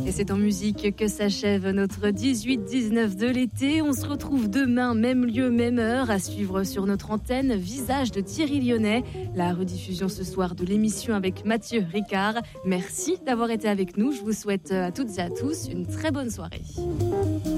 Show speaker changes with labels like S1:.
S1: Et c'est en musique que s'achève notre 18-19 de l'été. On se retrouve demain, même lieu, même heure, à suivre sur notre antenne Visage de Thierry Lyonnais. La rediffusion ce soir de l'émission avec Mathieu Ricard. Merci d'avoir été avec nous. Je vous souhaite à toutes et à tous une très bonne soirée.